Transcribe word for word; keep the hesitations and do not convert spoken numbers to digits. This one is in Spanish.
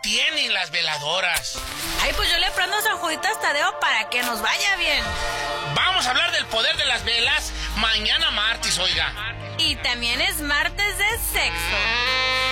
tienen las veladoras? Ay, pues yo le prendo a San Juditas Tadeo para que nos vaya bien. Vamos a hablar del poder de las velas mañana martes, oiga. Y también es martes de sexo.